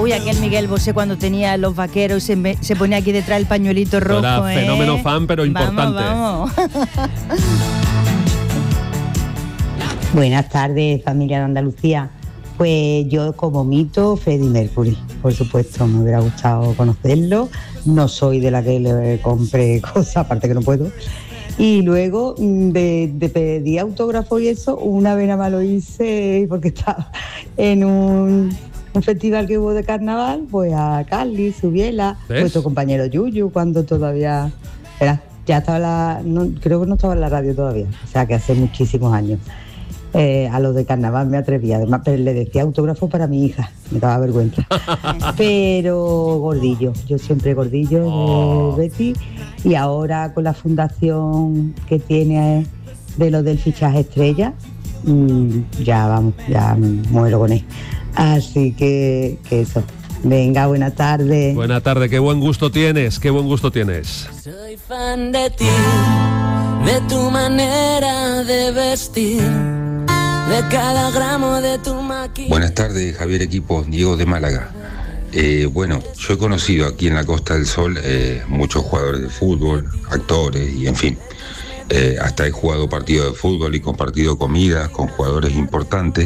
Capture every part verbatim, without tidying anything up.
Uy, aquel Miguel Bosé cuando tenía los vaqueros y se, me, se ponía aquí detrás el pañuelito rojo. Era ¿eh? fenómeno fan, pero importante. Vamos, vamos. Buenas tardes, familia de Andalucía. Pues yo como mito, Freddie Mercury, por supuesto, me hubiera gustado conocerlo. No soy de la que le compre cosas, aparte que no puedo. Y luego de, de pedir autógrafo y eso, una vez nada más lo hice porque estaba en un, un festival que hubo de carnaval, pues a Carly, Subiela, nuestro compañero Yuyu, cuando todavía era, ya estaba la, no, creo que no estaba en la radio todavía, o sea que hace muchísimos años. Eh, a los de carnaval me atreví, además, pero le decía autógrafo para mi hija, me daba vergüenza. Pero Gordillo, yo siempre Gordillo oh. de Betty, y ahora con la fundación que tiene de lo del fichaje estrella, mmm, ya vamos, ya muero con él. Así que, que eso. Venga, buenas tardes. Buenas tardes, qué buen gusto tienes, qué buen gusto tienes. Soy fan de ti, de tu manera de vestir. De cada gramo de tu maquillaje. Buenas tardes, Javier Equipo, Diego de Málaga. Eh, bueno, yo he conocido aquí en la Costa del Sol eh, muchos jugadores de fútbol, actores y en fin. Eh, hasta he jugado partidos de fútbol y compartido comidas con jugadores importantes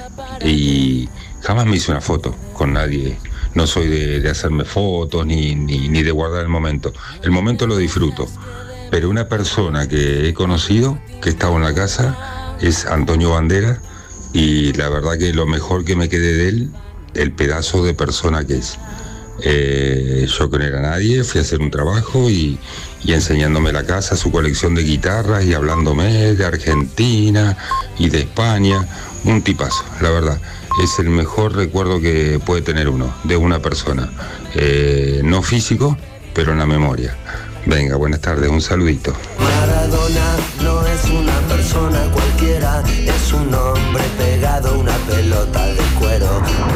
y jamás me hice una foto con nadie. No soy de, de hacerme fotos ni, ni, ni de guardar el momento. El momento lo disfruto. Pero una persona que he conocido, que estaba en la casa, es Antonio Banderas, y la verdad que lo mejor que me quedé de él, el pedazo de persona que es. Eh, yo que no era nadie, fui a hacer un trabajo y, y enseñándome la casa, su colección de guitarras y hablándome de Argentina y de España. Un tipazo, la verdad. Es el mejor recuerdo que puede tener uno de una persona. Eh, no físico, pero en la memoria. Venga, buenas tardes, un saludito. Maradona no es una persona cualquiera, es un hombre pegado a una pelota de cuero.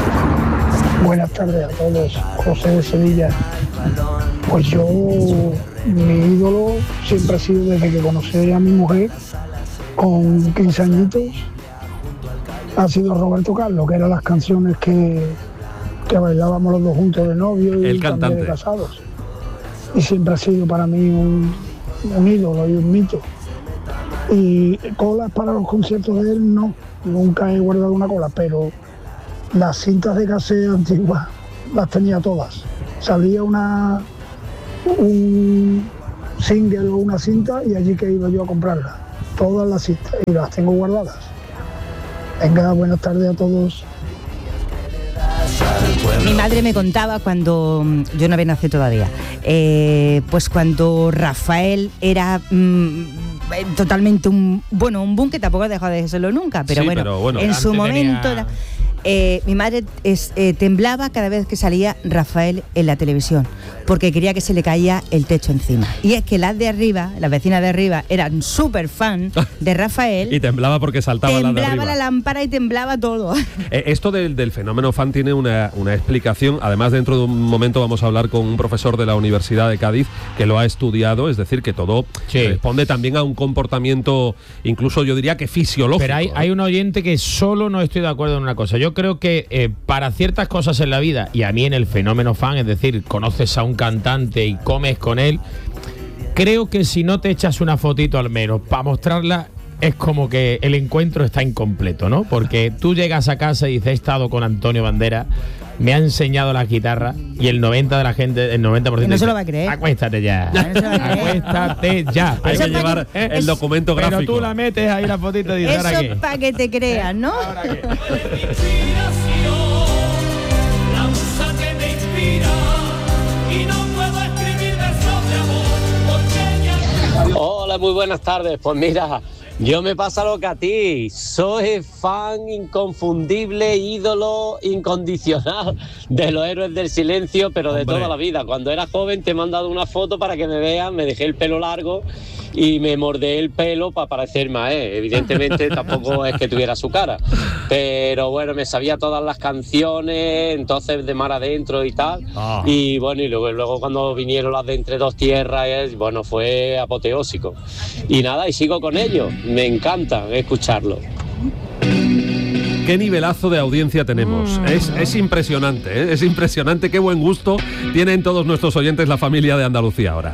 Buenas tardes a todos, José de Sevilla. Pues yo, mi ídolo siempre ha sido desde que conocí a mi mujer, con quince añitos, ha sido Roberto Carlos, que eran las canciones que, que bailábamos los dos juntos de novio y el también cantante. de casados. Y siempre ha sido para mí un, un ídolo y un mito. Y colas para los conciertos de él no, nunca he guardado una cola, pero las cintas de cassette antiguas las tenía todas. Salía una un single o una cinta y allí que iba yo a comprarla, todas las cintas, y las tengo guardadas. Venga, buenas tardes a todos. Mi madre me contaba cuando yo no había nacido todavía, eh, pues cuando Rafael era mmm, totalmente un bueno un boom, que tampoco ha dejado de serlo nunca, pero, sí, bueno, pero bueno, en su momento tenía... era, eh, mi madre es, eh, temblaba cada vez que salía Rafael en la televisión, porque quería que se le caía el techo encima. Y es que las de arriba, las vecinas de arriba, eran súper fan de Rafael. Y temblaba porque saltaba la de arriba. Temblaba la lámpara y temblaba todo. Eh, esto del, del fenómeno fan tiene una, una explicación. Además, dentro de un momento vamos a hablar con un profesor de la Universidad de Cádiz que lo ha estudiado, es decir, que todo sí. responde también a un comportamiento, incluso yo diría que fisiológico. Pero hay, ¿eh? hay un oyente que solo no estoy de acuerdo en una cosa. Yo creo que eh, para ciertas cosas en la vida, y a mí en el fenómeno fan, es decir, conoces a un cantante y comes con él, creo que si no te echas una fotito al menos para mostrarla, es como que el encuentro está incompleto, ¿no? Porque tú llegas a casa y dices, he estado con Antonio Banderas, me ha enseñado la guitarra, y el noventa de la gente, el noventa por ciento no dice, se lo va a creer. Acuéstate ya. No se lo va a creer. Acuéstate ya. Hay que llevar que, el documento pero gráfico. Pero tú la metes ahí la fotito y dices, eso para que te creas, ¿no? ¿Ahora qué? Hola, muy buenas tardes. Pues mira, yo me pasa lo que a ti. Soy fan inconfundible, ídolo incondicional de los Héroes del Silencio, pero de Hombre. toda la vida. Cuando era joven te he mandado una foto para que me vean, me dejé el pelo largo y me mordé el pelo para parecerme a él. Evidentemente tampoco es que tuviera su cara, pero bueno, me sabía todas las canciones, entonces de mar adentro y tal. Ah. Y bueno, y luego, luego cuando vinieron las de Entre dos tierras, bueno, fue apoteósico. Y nada, y sigo con ellos. Me encanta escucharlo. qué nivelazo de audiencia tenemos. Mm. Es, es impresionante, ¿eh? Es impresionante, qué buen gusto tienen todos nuestros oyentes, la familia de Andalucía ahora.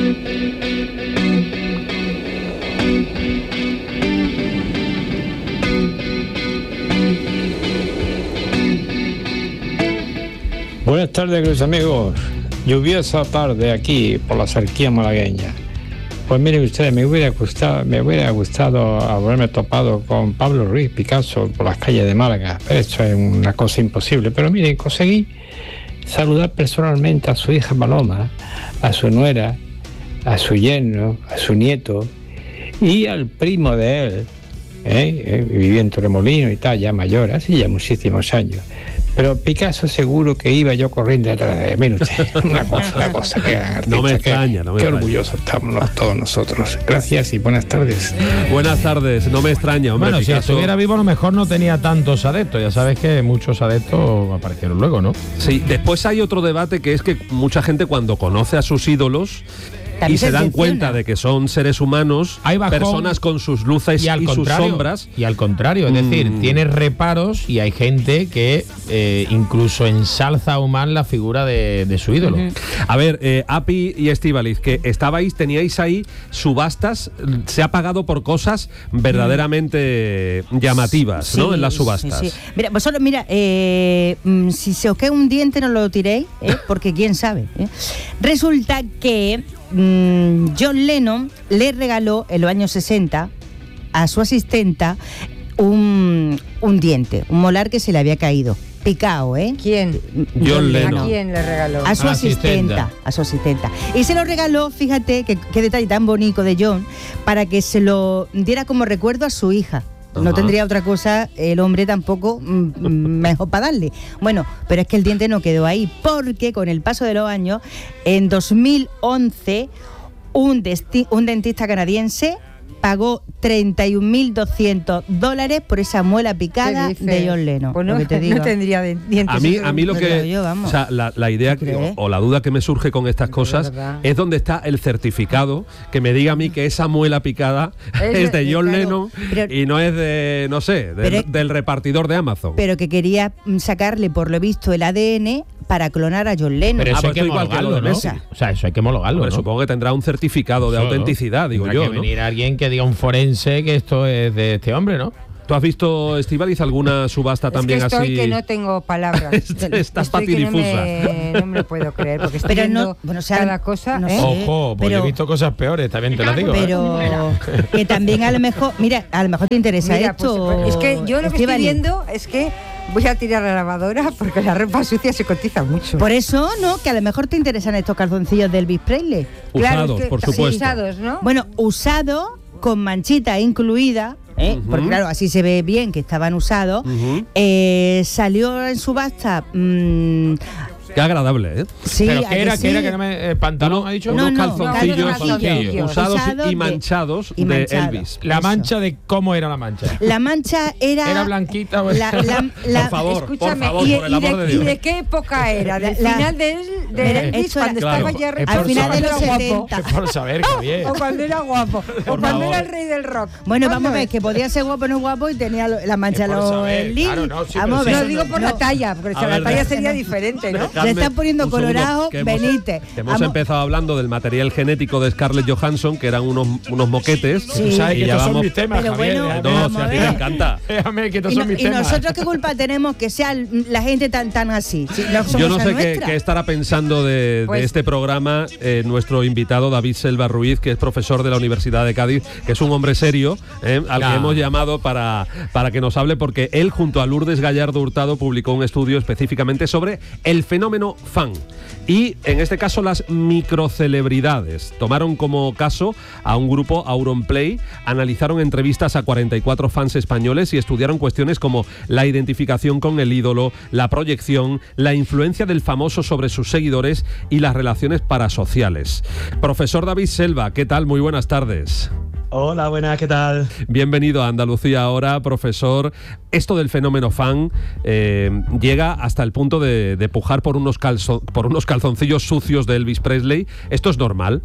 Buenas tardes, queridos amigos. Lluviosa tarde aquí por la Cerquía malagueña. Pues miren ustedes, me hubiera gustado, me hubiera gustado haberme topado con Pablo Ruiz Picasso por las calles de Málaga. Esto es una cosa imposible, pero miren, conseguí saludar personalmente a su hija Paloma, a su nuera, a su yerno, a su nieto y al primo de él, ¿eh? Eh, vivía en Torremolinos y tal, ya mayor, hace ya muchísimos años. Pero Picasso seguro que iba yo corriendo detrás de mí. Una cosa, una cosa que artista, no me extraña, no me Qué extraña. orgullosos estamos todos nosotros. Gracias y buenas tardes. Buenas tardes, no me extraña, hombre. Bueno, Picasso, si estuviera vivo a lo mejor no tenía tantos adeptos. Ya sabes que muchos adeptos aparecieron luego, ¿no? Sí, después hay otro debate que es que mucha gente cuando conoce a sus ídolos y se dan cuenta de que son seres humanos, personas con sus luces y, y sus sombras. Y al contrario, es decir, mm. tiene reparos y hay gente que eh, incluso ensalza aún más la figura de, de su ídolo. Uh-huh. A ver, eh, Api y Estíbaliz, que estabais, teníais ahí subastas, se ha pagado por cosas verdaderamente llamativas, sí, ¿no? En las subastas. Sí, sí. Mira, vosotros, mira, eh, si se os queda un diente no lo tiréis, ¿eh? Porque quién sabe. ¿eh? Resulta que John Lennon le regaló en los años sesenta a su asistenta un, un diente, un molar que se le había caído. Picao, ¿eh? ¿Quién? John, John Lennon. ¿A quién le regaló? A su asistenta, a su asistenta. Y se lo regaló, fíjate, que, qué detalle tan bonito de John, para que se lo diera como recuerdo a su hija. No Ajá. tendría otra cosa el hombre tampoco mm, mejor para darle. Bueno, pero es que el diente no quedó ahí, porque con el paso de los años, en dos mil once, un, desti- un dentista canadiense pagó treinta y un mil doscientos dólares por esa muela picada de John Lennon. Pues no, te digo. no tendría dientes. A mí, a mí lo que... Yo, o sea, la, la idea que, o, o la duda que me surge con estas cosas es dónde está el certificado que me diga a mí que esa muela picada es, es de John claro, Lennon pero, y no es de, no sé, de, pero, del repartidor de Amazon. Pero que quería sacarle, por lo visto, el A D N para clonar a John Lennon. Pero eso ah, hay que homologarlo, ¿no? O sea, eso hay que homologarlo, ¿no? Supongo que tendrá un certificado de eso, autenticidad, digo yo, que ¿no? venir alguien que diga un forense que esto es de este hombre, ¿no? ¿Tú has visto, Estíbaliz, alguna subasta es también que estoy así? que no tengo palabras. Estás patidifusa. No me, no me lo puedo creer, porque estoy pero viendo no, bueno, o sea, cada cosa. No ¿eh? sé, Ojo, pues pero, yo he visto cosas peores, también te las digo. Pero ¿eh? que también a lo mejor, mira, a lo mejor te interesa mira, esto. Pues, es que yo lo que Estíbaliz. estoy viendo es que voy a tirar la lavadora porque la ropa sucia se cotiza mucho. Por eso, ¿no? Que a lo mejor te interesan estos calzoncillos del Elvis Presley. Usados, claro, es que, por supuesto. Sí, usados, ¿no? Bueno, usado con manchita incluida. ¿Eh? Uh-huh. Porque claro, así se ve bien que estaban usados. Uh-huh. eh, salió en subasta. Mmm, Qué agradable, ¿eh? Sí, ¿pero qué era? Sí. ¿Qué era? ¿Que no me, eh, ¿Pantalón ha dicho? No, unos no, calzoncillos, no, calzoncillos usados Usado y manchados de, de, y manchado. Elvis. La mancha de cómo era la mancha. La mancha era... ¿Era blanquita o la, la, la, por favor, escúchame, por favor, y, por el amor y de, de Dios. ¿Y de qué época era? ¿Del la, final de, de Elvis, cuando claro, estaba ya al final de los setenta? Es por saber, Javier. O cuando era guapo. O cuando era el rey del rock. Bueno, vamos a ver, que podía ser guapo o no guapo y tenía la mancha los Elvis. Claro, no, sí, vamos a ver. No digo por la talla, porque la talla sería diferente, ¿no? Se están poniendo colorado, Benítez. Hemos empezado hablando del material genético de Scarlett Johansson, que eran unos, unos moquetes. Sí. Tú sabes que estos son mis temas, pero Javier. Bueno, no, si a ti te encanta. Déjame que estos y, son mis y temas. nosotros qué culpa tenemos que sea la gente tan tan así. Si no Yo no sé qué, qué estará pensando de, pues, de este programa eh, nuestro invitado David Selva Ruiz, que es profesor de la Universidad de Cádiz, que es un hombre serio, eh, al nah. que hemos llamado para, para que nos hable, porque él junto a Lourdes Gallardo Hurtado publicó un estudio específicamente sobre el fenómeno fan. Y en este caso las microcelebridades. Tomaron como caso a un grupo, Auronplay, analizaron entrevistas a cuarenta y cuatro fans españoles y estudiaron cuestiones como la identificación con el ídolo, la proyección, la influencia del famoso sobre sus seguidores y las relaciones parasociales. Profesor David Selva, ¿qué tal? Muy buenas tardes. Hola, buenas, ¿qué tal? Bienvenido a Andalucía Ahora, profesor. Esto del fenómeno fan eh, llega hasta el punto de, de pujar por unos, calzo, por unos calzoncillos sucios de Elvis Presley. ¿Esto es normal?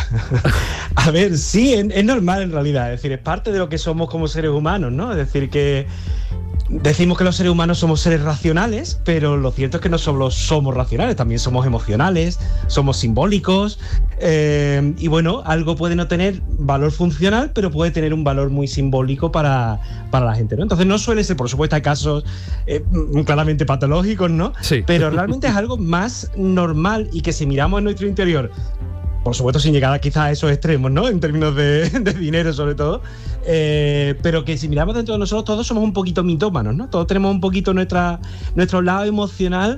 A ver, sí, es, es normal en realidad. Es decir, es parte de lo que somos como seres humanos, ¿no? Es decir, que, decimos que los seres humanos somos seres racionales, pero lo cierto es que no solo somos racionales, también somos emocionales, somos simbólicos, eh, y bueno, algo puede no tener valor funcional, pero puede tener un valor muy simbólico para, para la gente, ¿no? Entonces no suele ser, por supuesto hay casos eh, claramente patológicos, ¿no? Sí. Pero realmente es algo más normal y que si miramos en nuestro interior, por supuesto sin llegar a quizás a esos extremos, ¿no? En términos de, de dinero sobre todo, eh, pero que si miramos dentro de nosotros todos somos un poquito mitómanos, ¿no? Todos tenemos un poquito nuestra, nuestro lado emocional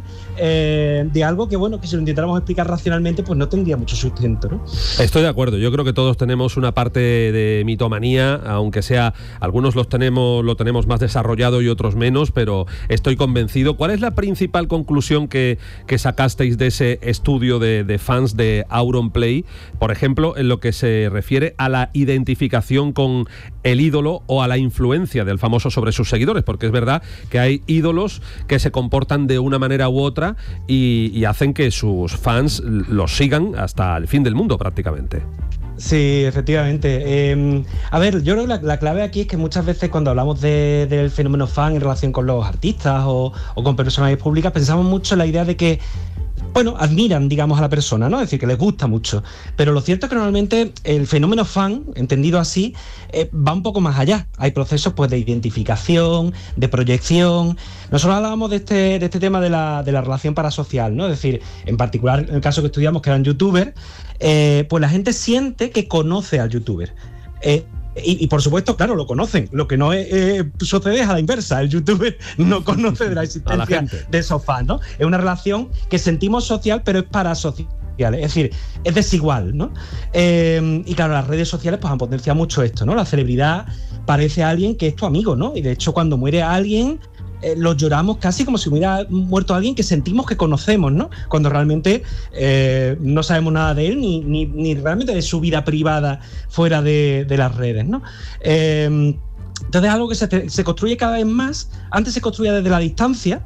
eh, de algo que, bueno, que si lo intentáramos explicar racionalmente, pues no tendría mucho sustento, ¿no? Estoy de acuerdo, yo creo que todos tenemos una parte de mitomanía, aunque sea, algunos los tenemos, lo tenemos más desarrollado y otros menos, pero estoy convencido. ¿Cuál es la principal conclusión que, que sacasteis de ese estudio de, de fans de Auronplay? Por ejemplo, en lo que se refiere a la identificación con el ídolo o a la influencia del famoso sobre sus seguidores, porque es verdad que hay ídolos que se comportan de una manera u otra y, y hacen que sus fans los sigan hasta el fin del mundo prácticamente. Sí, efectivamente. Eh, a ver, yo creo que la, la clave aquí es que muchas veces cuando hablamos de, del fenómeno fan en relación con los artistas o, o con personalidades públicas, pensamos mucho en la idea de que, bueno, admiran, digamos, a la persona, ¿no? Es decir, que les gusta mucho. Pero lo cierto es que normalmente el fenómeno fan, entendido así, eh, va un poco más allá. Hay procesos, pues, de identificación, de proyección. Nosotros hablábamos de este, de este tema de la, de la relación parasocial, ¿no? Es decir, en particular, en el caso que estudiamos, que eran youtubers, eh, pues la gente siente que conoce al youtuber. Eh, Y, y por supuesto, claro, lo conocen. Lo que no es, eh, sucede es a la inversa. El youtuber no conoce de la existencia de esos fans, ¿no? Es una relación que sentimos social, pero es parasocial. Es decir, es desigual, ¿no? Eh, y claro, las redes sociales pues han potenciado mucho esto, ¿no? La celebridad parece a alguien que es tu amigo, ¿no? Y de hecho, cuando muere alguien, Eh, lo lloramos casi como si hubiera muerto alguien que sentimos que conocemos, ¿no? Cuando realmente eh, no sabemos nada de él ni, ni, ni realmente de su vida privada fuera de, de las redes, ¿no? Eh, entonces es algo que se, se construye cada vez más. Antes se construía desde la distancia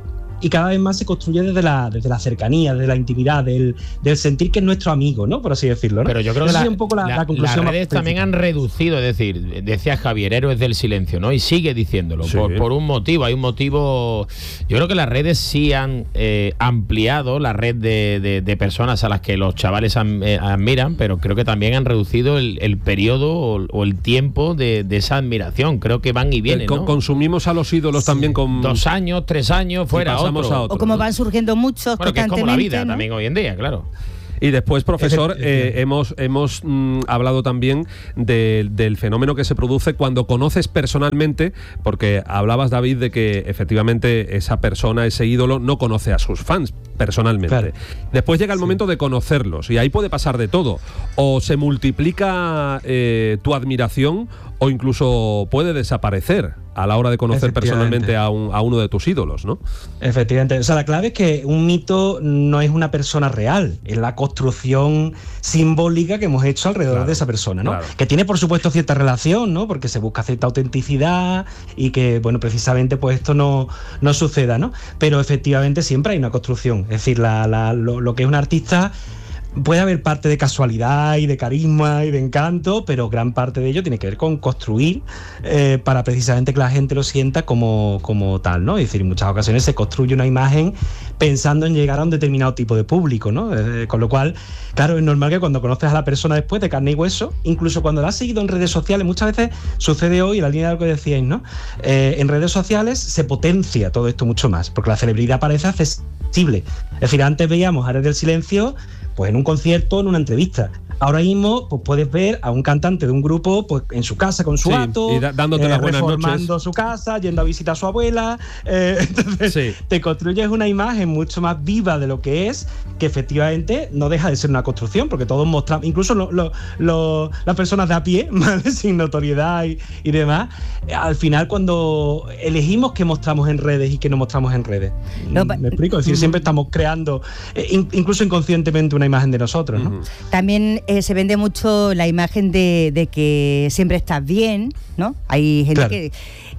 y cada vez más se construye desde la, desde la cercanía, desde la intimidad, del, del sentir que es nuestro amigo, ¿no? Por así decirlo, ¿no? Pero yo creo que Esa la, es un poco la, la, la conclusión. las redes también han reducido, es decir, decía Javier, héroes del silencio, ¿no? Y sigue diciéndolo, sí. por, por un motivo, hay un motivo. Yo creo que las redes sí han eh, ampliado la red de, de, de personas a las que los chavales am, eh, admiran, pero creo que también han reducido el, el periodo o, o el tiempo de, de esa admiración. Creo que van y vienen, Con, ¿no? Consumimos a los ídolos sí. también con... Dos años, tres años, fuera, otro. A otro. O como van surgiendo muchos bueno, que es como la vida, ¿no? También hoy en día, claro. Y después, profesor, eh, hemos, hemos mm, hablado también de, del fenómeno que se produce cuando conoces personalmente, porque hablabas, David, de que efectivamente esa persona, ese ídolo, no conoce a sus fans personalmente. Claro. Después llega el sí. momento de conocerlos y ahí puede pasar de todo. O se multiplica eh, tu admiración o incluso puede desaparecer a la hora de conocer personalmente a, un, a uno de tus ídolos, ¿no? Efectivamente. O sea, la clave es que un mito no es una persona real, es la construcción simbólica que hemos hecho alrededor claro, de esa persona, ¿no? Claro. Que tiene, por supuesto, cierta relación, ¿no? Porque se busca cierta autenticidad y que, bueno, precisamente, pues esto no, no suceda, ¿no? Pero efectivamente siempre hay una construcción. Es decir, la, la, lo, lo que es un artista... Puede haber parte de casualidad y de carisma y de encanto, pero gran parte de ello tiene que ver con construir eh, para precisamente que la gente lo sienta como, como tal, ¿no? Es decir, en muchas ocasiones se construye una imagen pensando en llegar a un determinado tipo de público, ¿no? Eh, con lo cual, claro, es normal que cuando conoces a la persona después de carne y hueso, incluso cuando la has seguido en redes sociales, muchas veces sucede hoy, en la línea de lo que decíais, ¿no? Eh, en redes sociales se potencia todo esto mucho más, porque la celebridad parece accesible. Es decir, antes veíamos a Héroes del Silencio pues en un concierto, en una entrevista. Ahora mismo pues puedes ver a un cantante de un grupo pues en su casa con su sí, gato, y da, dándote eh, las buenas reformando noches. su casa, yendo a visitar a su abuela. Eh, entonces sí. te construyes una imagen mucho más viva de lo que es, que efectivamente no deja de ser una construcción, porque todos mostramos, incluso lo, lo, lo, las personas de a pie, ¿vale? Sin notoriedad y, y demás, al final cuando elegimos qué mostramos en redes y qué no mostramos en redes. No, ¿Me explico? Es decir, siempre estamos creando, eh, in, incluso inconscientemente, una imagen de nosotros, ¿no? También Eh, se vende mucho la imagen de, de que siempre estás bien, ¿no? Hay gente claro. que...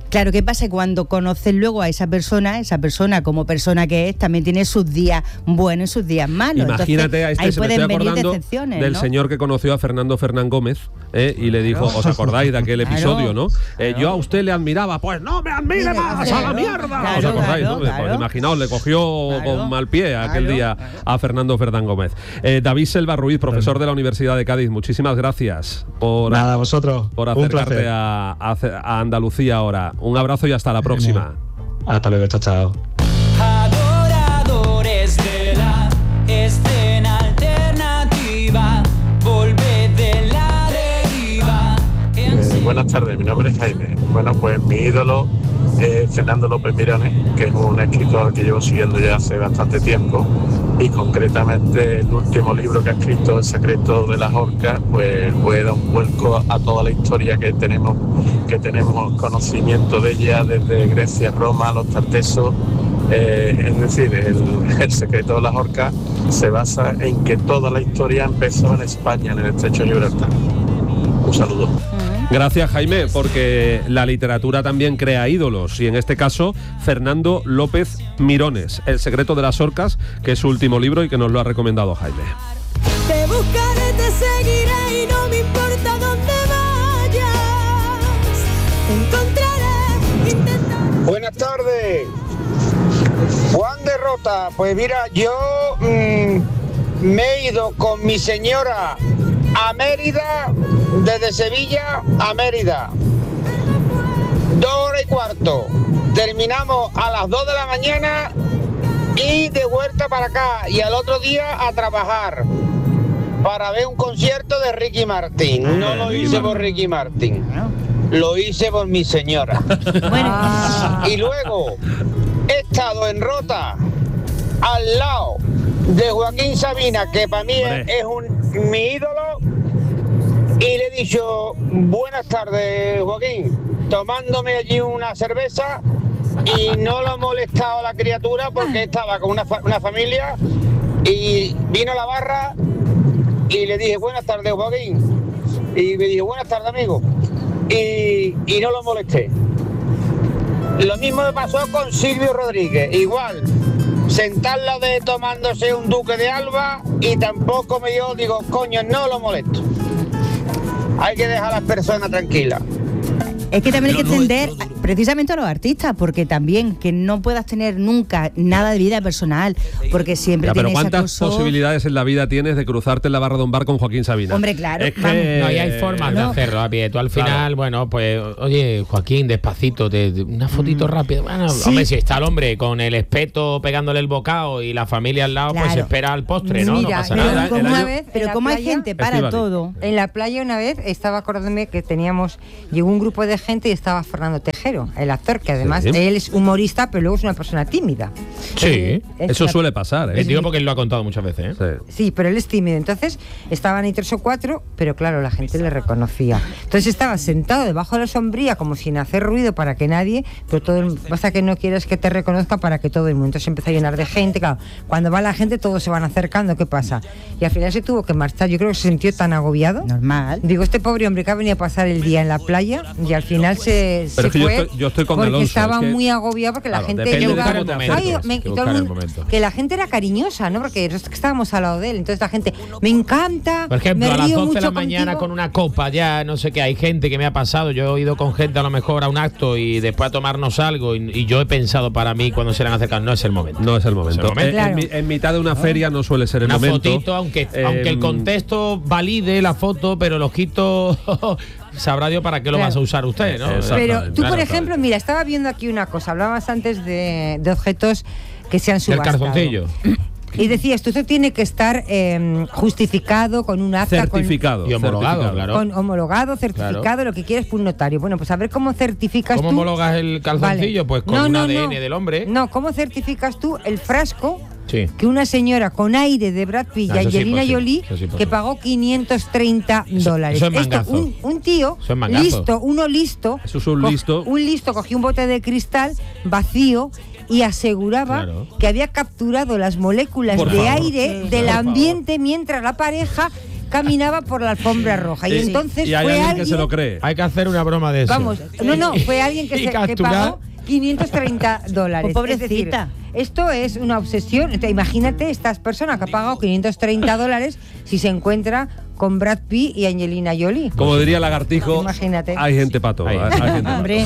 Claro, ¿qué pasa? Cuando conoces luego a esa persona, esa persona como persona que es, también tiene sus días buenos y sus días malos. Imagínate, Entonces, a este ahí se me pueden estoy venir acordando decepciones, del ¿no? señor que conoció a Fernando Fernán Gómez eh, y le dijo, ¿os acordáis de aquel episodio, no? Eh, yo a usted le admiraba, pues no me admire Claro, más, a la mierda. claro, ¿Os acordáis, claro, no? claro. Pues imaginaos, le cogió Claro, con mal pie aquel claro, día claro. a Fernando Fernán Gómez. Eh, David Selva Ruiz, profesor de la Universidad de Cádiz, muchísimas gracias por, Nada, vosotros. por Un acercarte placer. a, a, a Andalucía ahora. Un abrazo y hasta la próxima. Hasta luego, chao, chao. Adoradores de la escena alternativa, volvé de la deriva. Eh, buenas tardes, mi nombre es Jaime. Bueno, pues mi ídolo es Fernando López Mirones, que es un escritor que llevo siguiendo ya hace bastante tiempo, y concretamente el último libro que ha escrito, El secreto de las orcas, pues puede dar un vuelco a toda la historia que tenemos, que tenemos conocimiento de ella desde Grecia, Roma, los tartesos. Eh, es decir, el, el secreto de las orcas se basa en que toda la historia empezó en España, en el Estrecho de Gibraltar. Un saludo. Gracias, Jaime, porque la literatura también crea ídolos y en este caso Fernando López Mirones, El secreto de las orcas, que es su último libro y que nos lo ha recomendado Jaime. Te buscaré, te seguiré y no me importa dónde vayas. Te encontraré, intentaré. Buenas tardes. Juan de Rota. Pues mira, yo mmm, me he ido con mi señora a Mérida, desde Sevilla a Mérida. Dos horas y cuarto. Terminamos a las dos de la mañana y de vuelta para acá. Y al otro día a trabajar para ver un concierto de Ricky Martin. No lo hice por Ricky Martin, lo hice por mi señora. Y luego he estado en Rota al lado de Joaquín Sabina, que para mí es, es un, mi ídolo, y le he dicho buenas tardes, Joaquín, tomándome allí una cerveza, y no lo ha molestado a la criatura porque estaba con una, fa- una familia, y vino a la barra y le dije buenas tardes, Joaquín, y me dije buenas tardes, amigo, y, y no lo molesté. Lo mismo me pasó con Silvio Rodríguez, igual, sentarla de tomándose un Duque de Alba y tampoco me dio, digo, coño, no lo molesto. Hay que dejar a las personas tranquilas. Es que también hay que entender precisamente a los artistas, porque también que no puedas tener nunca nada de vida personal, porque siempre Ya, pero tienes ¿cuántas acoso. posibilidades en la vida tienes de cruzarte en la barra de un bar con Joaquín Sabina? Hombre, claro, Es que... vamos. No, y hay formas No. de hacerlo, a pie. Tú al final, Claro. bueno, pues, oye, Joaquín, despacito, te, te- una fotito rápida. Bueno, Sí. hombre, si está el hombre con el espeto pegándole el bocado y la familia al lado, pues Claro. espera al postre, ¿no? Mira, no pasa yo nada. como el una año- vez, Pero en la como hay playa- gente para Estíbaliz. todo. En la playa una vez estaba acordándome que teníamos, llegó un grupo de gente y estaba Fernando Tejero, el actor, que además Sí. él es humorista, pero luego es una persona tímida. Sí, Es Eso una- suele pasar, Eh, ¿eh? digo porque él lo ha contado muchas veces, ¿eh? Sí. Sí, pero él es tímido. Entonces estaban ahí tres o cuatro, pero claro, la gente le reconocía. Entonces estaba sentado debajo de la sombría como sin hacer ruido para que nadie, pero todo el, basta que no quieras que te reconozca para que todo el mundo. Entonces empezó a llenar de gente. Claro, cuando va la gente todos se van acercando, ¿qué pasa? Y al final se tuvo que marchar. Yo creo que se sintió tan agobiado. Normal. Digo, este pobre hombre que ha venido a pasar el día en la playa y al final se, Pero se es que yo fue estoy- yo estoy con porque Alonso, estaba es que- muy agobiado porque Claro, la gente depende de iba- cómo te Ay, acerques, me- hay que todo el buscar el mundo- momento. que la gente era cariñosa, ¿no? Porque nosotros que estábamos al lado de él, entonces la gente, me encanta, Por ejemplo, me a las río doce de mucho la mañana contigo. con una copa, ya no sé qué, hay gente que me ha pasado, yo he ido con gente a lo mejor a un acto y después a tomarnos algo y, y yo he pensado para mí cuando se le han acercado, no es el momento. No es el momento. No es el momento. Eh, en, Claro. mi- en mitad de una feria no suele ser el Una momento. fotito, aunque, Eh, aunque el contexto valide la foto, pero el ojito sabrá Dios para qué lo Claro. vas a usar usted, ¿no? Exacto. Pero tú, Claro, por claro. ejemplo, mira, estaba viendo aquí una cosa, hablabas antes de, de objetos que se han El subastado. calzoncillo. Y decías, tú, esto tiene que estar eh, justificado con un acta, con, certificado. Y homologado, certificado. claro. con homologado, certificado, Claro. lo que quieres por un notario. Bueno, pues a ver cómo certificas ¿Cómo tú. homologas el calzoncillo? Vale. Pues con No, un no, A D N no. del hombre. No, ¿cómo certificas tú el frasco Sí. que una señora con aire de Brad Pitt y Ah, eso sí, Angelina posible, Jolie eso sí, posible. que pagó quinientos treinta dólares? eso es Esto, mangazo. un, un tío Eso es mangazo. listo, uno listo, Eso es un co- listo. un listo cogió un bote de cristal vacío y aseguraba Claro. que había capturado las moléculas Por de favor. aire Sí, del por ambiente mientras la pareja caminaba por la alfombra roja. Y Sí. entonces Y hay fue alguien alguien que se lo cree. Hay que hacer una broma de eso. Vamos, no, no, fue alguien que, Y se, que capturar- pagó quinientos treinta dólares. Pues Es decir, pobrecita. esto es una obsesión. Te- Imagínate estas personas que ha pagado quinientos treinta dólares si se encuentra con Brad Pitt y Angelina Jolie. Como diría Lagartijo, Imagínate. hay gente para todo. Hay, hay gente pa' Hombre.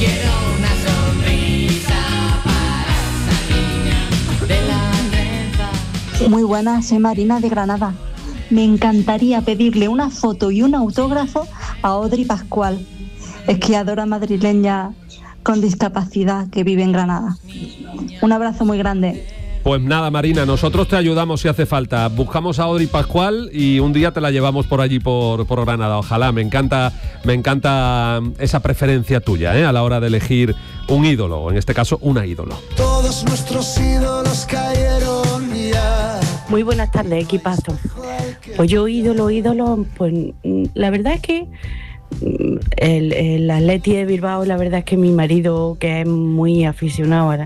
Muy buenas, soy Marina de Granada. Me encantaría pedirle una foto y un autógrafo a Audrey Pascual, esquiadora madrileña con discapacidad que vive en Granada. Un abrazo muy grande. Pues nada, Marina, nosotros te ayudamos si hace falta. Buscamos a Audrey Pascual y un día te la llevamos por allí, por, por Granada. Ojalá, me encanta, me encanta esa preferencia tuya, ¿eh? A la hora de elegir un ídolo, en este caso, una ídolo. Todos nuestros ídolos cayeron ya. Muy buenas tardes, equipazo. Pues yo ídolo, ídolo, pues mm, la verdad es que mm, el, el Atleti de Bilbao, la verdad es que mi marido, que es muy aficionado a,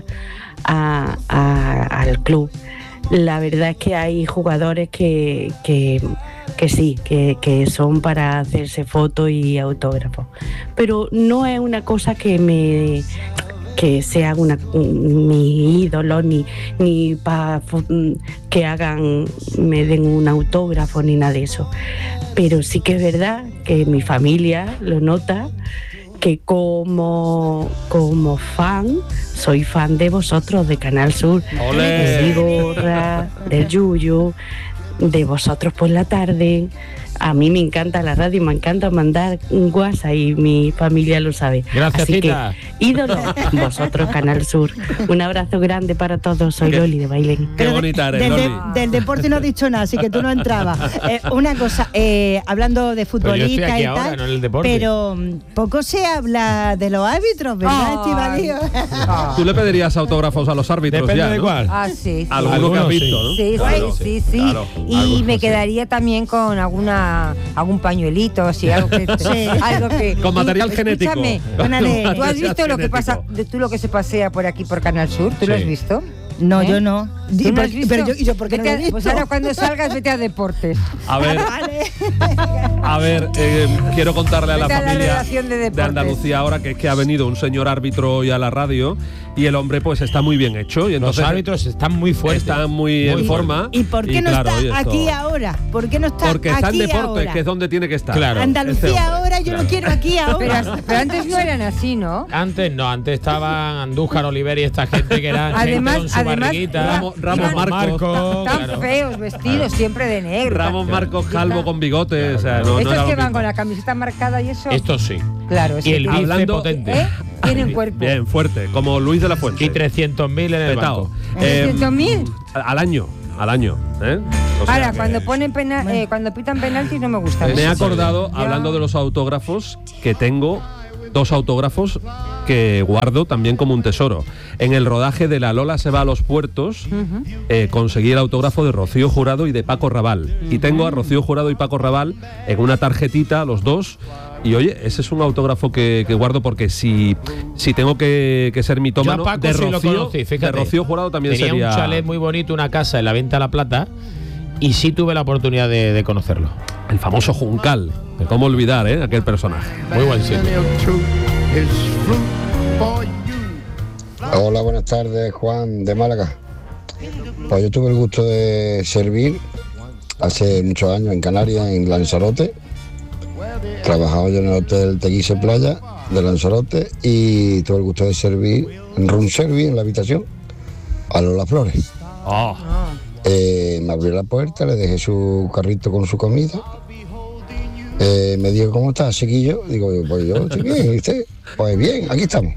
a- a- al club, la verdad es que hay jugadores que, que, que sí, que, que son para hacerse fotos y autógrafos. Pero no es una cosa que me... que sea una, mi ídolo, ni, ni para que hagan, me den un autógrafo, ni nada de eso. Pero sí que es verdad que mi familia lo nota, que como, como fan, soy fan de vosotros, de Canal Sur, ¡Olé! de Vigorra, del Yuyu, de vosotros por la tarde. A mí me encanta la radio, me encanta mandar un WhatsApp y mi familia lo sabe. Gracias, Así Tita. que, ídolo, vosotros, Canal Sur. Un abrazo grande para todos. Soy Qué- Loli de Bailén. Qué bonita eres, Del, de- Loli. del deporte no has dicho nada, así que tú no entrabas. Eh, una cosa, eh, hablando de Pero yo estoy futbolista aquí y ahora, tal, no en el deporte. pero mm, poco se habla de los árbitros, ¿verdad, Ay. Estivali? Tú le pedirías autógrafos a los árbitros Depende ya, de ¿no? cuál. Ah, sí, sí. Alguno que has Algunos sí. visto, ¿no? Sí, Claro, sí, sí, sí. claro, y algunos me sí. quedaría también con alguna algún pañuelito, así, algo que, Sí. algo que Con material genético. Escúchame, Con Bonale, ¿tú has material visto lo que genético. pasa, de tú lo que se pasea por aquí por Canal Sur? ¿Tú lo Sí. has visto? No, ¿Eh? yo no. ¿Tú Y no por- has visto? Pero yo, ¿y yo por qué no Vete lo he a- visto? Pues ahora cuando salgas vete a deportes. A ver, Vale. a ver, eh, quiero contarle a la Vete a la familia redacción de de deportes. Andalucía ahora que es que ha venido un señor árbitro hoy a la radio y el hombre pues está muy bien hecho y Los entonces árbitros están muy fuertes. están muy, Muy en forma. ¿Y por qué no claro, está oye, esto- aquí ahora? ¿Por qué no está Porque está en aquí deportes, ahora? que es donde tiene que estar. Claro. Este Andalucía hombre, ahora, yo claro. lo quiero aquí Pero, ahora. pero antes no eran así, ¿no? Antes no, antes estaban Andújar, Oliver y esta gente que eran Además- gente con su además, barriguita. Ramos- Ramos Iban- Marcos. Tan claro. feos, vestidos siempre de negro. Ramos tan- Marcos calvo con bigote, o sea, no, no Estos era lo que van mismo. con la camiseta marcada y eso. Esto sí. Claro, Y el que- bice Hablando- potente. ¿Eh? Tienen cuerpo. Bien, fuerte, como Luis de la Fuente. Y trescientos mil en el Petao. banco. Eh, ¿trescientos mil? al año, al año. ¿eh? O sea Ahora, que- cuando ponen pena, eh, cuando pitan penaltis no me gusta. Me he acordado, Ya. hablando de los autógrafos, que tengo dos autógrafos que guardo también como un tesoro. En el rodaje de La Lola se va a los puertos, Ujú. eh, conseguí el autógrafo de Rocío Jurado y de Paco Raval. Y tengo a Rocío Jurado y Paco Raval en una tarjetita, los dos. Y oye, ese es un autógrafo que, que guardo porque si, si tengo que, que ser Yo a mitómano, Paco de sí lo Rocío, conocí, fíjate. de Rocío Jurado también Tenía sería... un chalet muy bonito, una casa en la Venta de la Plata, y sí tuve la oportunidad de, de conocerlo. El famoso Juncal. ¿Cómo olvidar, eh? Aquel personaje. Muy buen sitio. Hola, buenas tardes, Juan de Málaga. Pues yo tuve el gusto de servir hace muchos años en Canarias, en Lanzarote. Trabajaba yo en el Hotel Teguise Playa de Lanzarote y tuve el gusto de servir en room service, en la habitación, a Lola Flores. Oh. Eh, me abrió la puerta, le dejé su carrito con su comida. Eh, me dijo, ¿cómo estás, chiquillo? Digo, pues yo estoy bien, ¿y usted? Pues bien, aquí estamos.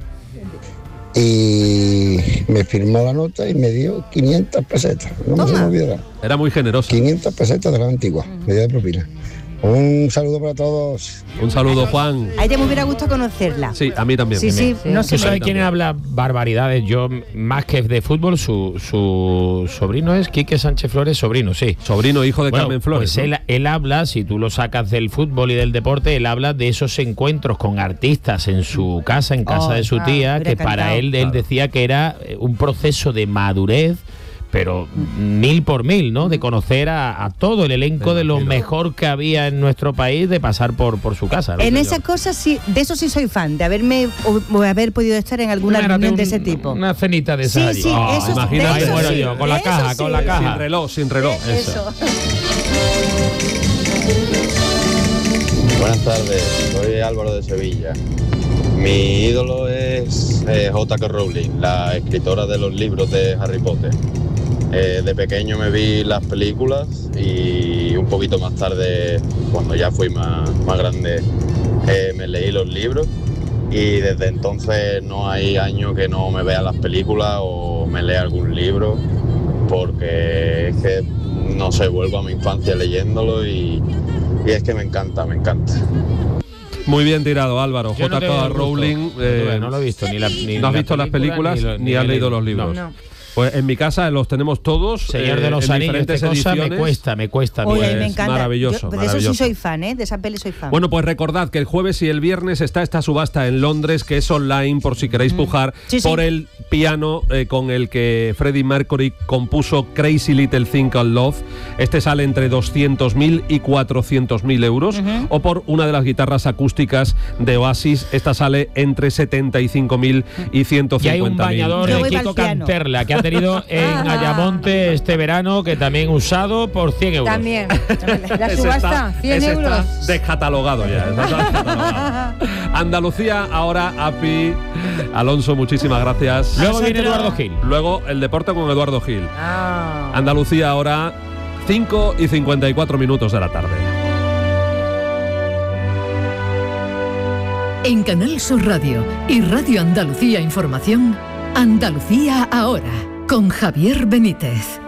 Y me firmó la nota y me dio quinientas pesetas. No me se me olvidará. Era muy generoso. quinientas pesetas de la antigua, me dio de propina. Un saludo para todos. Un saludo, Juan. A ella me hubiera gustado conocerla. Sí, a mí también. Sí, sí, no se ¿Tú sabes me- quién habla barbaridades? Yo, más que de fútbol, su, su sobrino es Quique Sánchez Flores, sobrino, sí. Sobrino, hijo de Bueno, Carmen Flores. Pues ¿no? él, él habla, si tú lo sacas del fútbol y del deporte, él habla de esos encuentros con artistas en su casa, en casa Oh, de su ah, tía, hubiera que para encantado. él, él decía que era eh, un proceso de madurez pero mil por mil, ¿no? De conocer a, a todo el elenco de lo mejor que había en nuestro país, de pasar por, por su casa. En esas cosas sí, de eso sí soy fan, de haberme o, o haber podido estar en alguna Mira, reunión un, de ese tipo. Una cenita de esas. Sí, sí, oh, eso, imagínate, eso bueno, sí, yo, con la caja, sí. con la caja. Sin reloj, sin reloj. Eso. Buenas tardes, soy Álvaro de Sevilla. Mi ídolo es eh, J K Rowling, la escritora de los libros de Harry Potter. Eh, de pequeño me vi las películas y un poquito más tarde, cuando ya fui más, más grande, eh, me leí los libros y desde entonces no hay año que no me vea las películas o me lea algún libro, porque es que, no sé, vuelvo a mi infancia leyéndolo y, y es que me encanta, me encanta. Muy bien tirado, Álvaro. Yo J K no Rowling. Eh, no lo he visto, ni la, ni no has la visto las películas ni, lo, ni, ni has he leído leído los libros. No. Pues en mi casa los tenemos todos. Señor eh, de los en Anillos, diferentes esta cosa ediciones. me cuesta, me cuesta. Oye, Pues me encanta. maravilloso, Yo, de maravilloso. eso sí soy fan, ¿eh? De esa peli soy fan. Bueno, pues recordad que el jueves y el viernes está esta subasta en Londres, que es online, por si queréis pujar, Sí, sí. por el piano eh, con el que Freddie Mercury compuso Crazy Little Thing Called Love. Este sale entre doscientos mil y cuatrocientos mil euros. Ujú. O por una de las guitarras acústicas de Oasis. Esta sale entre setenta y cinco mil y ciento Y hay un cincuenta mil. bañador de Kiko Canterla que ha tenido en Ayamonte este verano, que también usado por cien euros. También. La Ese subasta, está- cien ese euros. Está descatalogado ya. está descatalogado. Andalucía, ahora API. Alonso, muchísimas gracias. Luego viene Eduardo Gil. Luego el deporte con Eduardo Gil. Ah. Andalucía, ahora cinco y cincuenta y cuatro minutos de la tarde. En Canal Sur Radio y Radio Andalucía Información, Andalucía ahora, con Javier Benítez.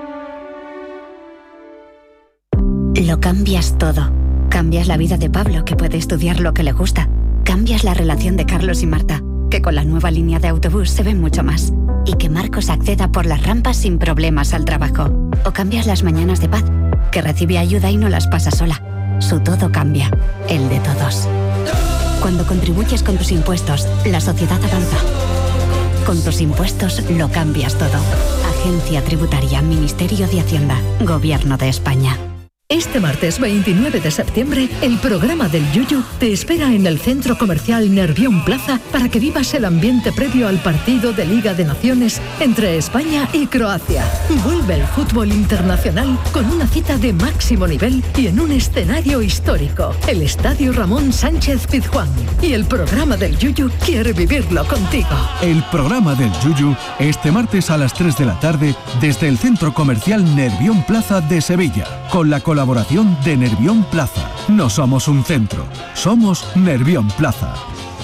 Lo cambias todo. Cambias la vida de Pablo, que puede estudiar lo que le gusta. Cambias la relación de Carlos y Marta, que con la nueva línea de autobús se ven mucho más. Y que Marcos acceda por las rampas sin problemas al trabajo. O cambias las mañanas de Paz, que recibe ayuda y no las pasa sola. Su todo cambia, el de todos. Cuando contribuyes con tus impuestos, la sociedad avanza. Con tus impuestos lo cambias todo. Agencia Tributaria, Ministerio de Hacienda, Gobierno de España. Este martes veintinueve de septiembre, el programa del Yuyu te espera en el Centro Comercial Nervión Plaza para que vivas el ambiente previo al partido de Liga de Naciones entre España y Croacia. Vuelve el fútbol internacional con una cita de máximo nivel y en un escenario histórico, el Estadio Ramón Sánchez Pizjuán. Y el programa del Yuyu quiere vivirlo contigo. El programa del Yuyu este martes a las tres de la tarde desde el Centro Comercial Nervión Plaza de Sevilla, con la colaboración de Nervión Plaza. No somos un centro, somos Nervión Plaza.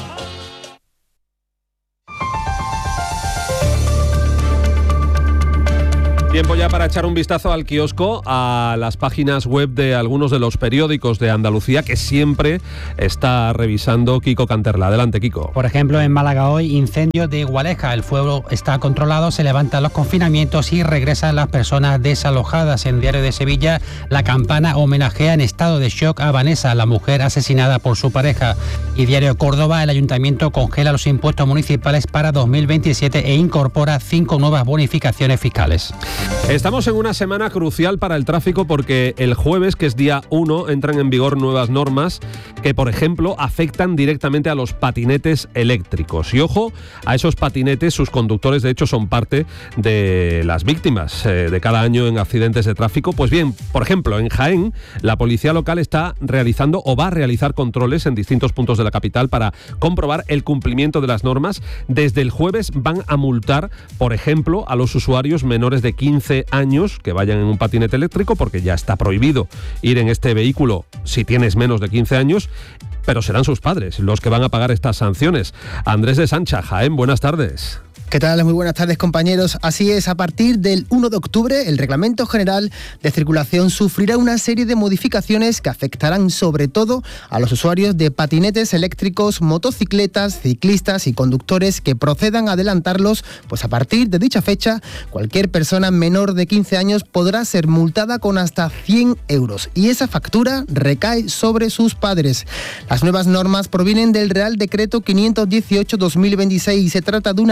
Tiempo ya para echar un vistazo al kiosco, a las páginas web de algunos de los periódicos de Andalucía que siempre está revisando Kiko Canterla. Adelante, Kiko. Por ejemplo, en Málaga hoy, incendio de Gualeja. El fuego está controlado, se levantan los confinamientos y regresan las personas desalojadas. En Diario de Sevilla, La Campana homenajea en estado de shock a Vanessa, la mujer asesinada por su pareja. Y Diario Córdoba, el ayuntamiento congela los impuestos municipales para dos mil veintisiete e incorpora cinco nuevas bonificaciones fiscales. Estamos en una semana crucial para el tráfico porque el jueves, que es día uno, entran en vigor nuevas normas que, por ejemplo, afectan directamente a los patinetes eléctricos. Y ojo, a esos patinetes, sus conductores de hecho son parte de las víctimas eh, de cada año en accidentes de tráfico. Pues bien, por ejemplo, en Jaén, la policía local está realizando o va a realizar controles en distintos puntos de la capital para comprobar el cumplimiento de las normas. Desde el jueves van a multar, por ejemplo, a los usuarios menores de quince años que vayan en un patinete eléctrico, porque ya está prohibido ir en este vehículo si tienes menos de quince años, pero serán sus padres los que van a pagar estas sanciones. Andrés de Sancha, Jaén, buenas tardes. ¿Qué tal? Muy buenas tardes, compañeros. Así es, a partir del uno de octubre, el Reglamento General de Circulación sufrirá una serie de modificaciones que afectarán sobre todo a los usuarios de patinetes eléctricos, motocicletas, ciclistas y conductores que procedan a adelantarlos. Pues a partir de dicha fecha, cualquier persona menor de quince años podrá ser multada con hasta cien euros. Y esa factura recae sobre sus padres. Las nuevas normas provienen del Real Decreto quinientos dieciocho barra dos mil veintiséis y se trata de una actualización